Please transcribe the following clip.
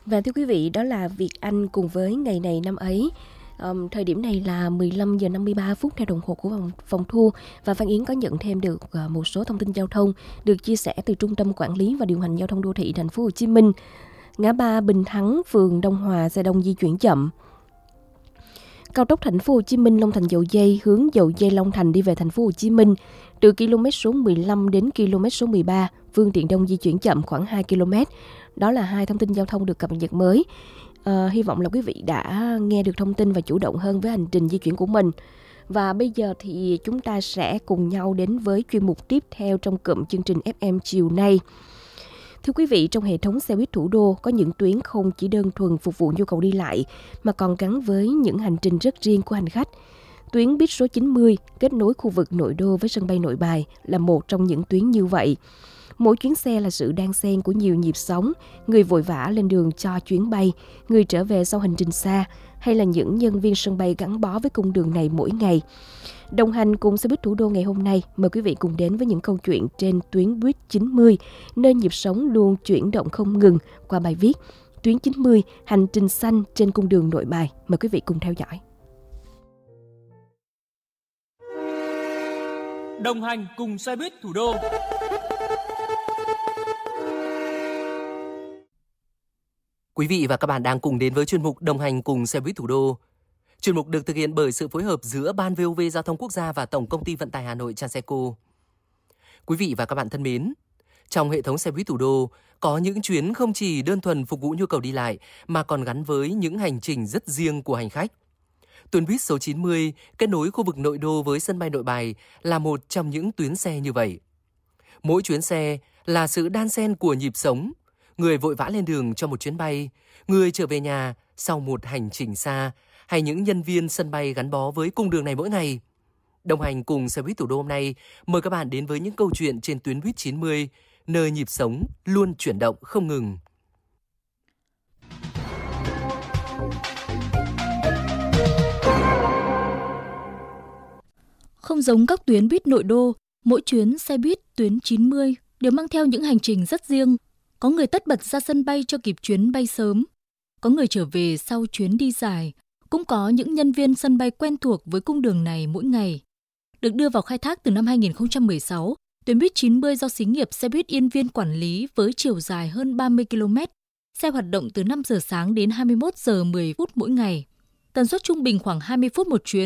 Và thưa quý vị, đó là Việt Anh cùng với Ngày này năm ấy. Thời điểm này là 15 giờ 53 phút theo đồng hồ của phòng thu, và Phan Yến có nhận thêm được một số thông tin giao thông được chia sẻ từ Trung tâm Quản lý và Điều hành Giao thông Đô thị Thành phố Hồ Chí Minh. Ngã ba Bình Thắng, phường Đông Hòa, xe đông di chuyển chậm. Cao tốc Thành phố Hồ Chí Minh Long Thành Dầu Giây hướng Dầu Giây Long Thành đi về Thành phố Hồ Chí Minh từ km số 15 đến km số 13, phương tiện đông di chuyển chậm khoảng 2 km. Đó là hai thông tin giao thông được cập nhật mới. Hy vọng là quý vị đã nghe được thông tin và chủ động hơn với hành trình di chuyển của mình. Và bây giờ thì chúng ta sẽ cùng nhau đến với chuyên mục tiếp theo trong cụm chương trình FM chiều nay. Thưa quý vị, trong hệ thống xe buýt thủ đô có những tuyến không chỉ đơn thuần phục vụ nhu cầu đi lại mà còn gắn với những hành trình rất riêng của hành khách. Tuyến buýt số 90 kết nối khu vực nội đô với sân bay Nội Bài là một trong những tuyến như vậy. Mỗi chuyến xe là sự đan xen của nhiều nhịp sống, người vội vã lên đường cho chuyến bay, người trở về sau hành trình xa, hay là những nhân viên sân bay gắn bó với cung đường này mỗi ngày. Đồng hành cùng xe buýt thủ đô ngày hôm nay, mời quý vị cùng đến với những câu chuyện trên tuyến buýt 90, nơi nhịp sống luôn chuyển động không ngừng, qua bài viết Tuyến 90, hành trình xanh trên cung đường Nội Bài. Mời quý vị cùng theo dõi. Đồng hành cùng xe buýt thủ đô. Quý vị và các bạn đang cùng đến với chuyên mục Đồng hành cùng xe buýt thủ đô. Chuyên mục được thực hiện bởi sự phối hợp giữa Ban VOV Giao thông Quốc gia và Tổng công ty Vận tải Hà Nội Transeco. Quý vị và các bạn thân mến, trong hệ thống xe buýt thủ đô có những chuyến không chỉ đơn thuần phục vụ nhu cầu đi lại mà còn gắn với những hành trình rất riêng của hành khách. Tuyến buýt số 90 kết nối khu vực nội đô với sân bay Nội Bài là một trong những tuyến xe như vậy. Mỗi chuyến xe là sự đan xen của nhịp sống, người vội vã lên đường cho một chuyến bay, người trở về nhà sau một hành trình xa, hay những nhân viên sân bay gắn bó với cung đường này mỗi ngày. Đồng hành cùng xe buýt thủ đô hôm nay, mời các bạn đến với những câu chuyện trên tuyến buýt 90, nơi nhịp sống luôn chuyển động không ngừng. Không giống các tuyến buýt nội đô, mỗi chuyến xe buýt tuyến 90 đều mang theo những hành trình rất riêng. Có người tất bật ra sân bay cho kịp chuyến bay sớm, có người trở về sau chuyến đi dài, cũng có những nhân viên sân bay quen thuộc với cung đường này mỗi ngày. Được đưa vào khai thác từ năm 2016, tuyến buýt 90 do xí nghiệp xe buýt Yên Viên quản lý với chiều dài hơn 30 km. Xe hoạt động từ 5 giờ sáng đến 21 giờ 10 phút mỗi ngày. Tần suất trung bình khoảng 20 phút một chuyến.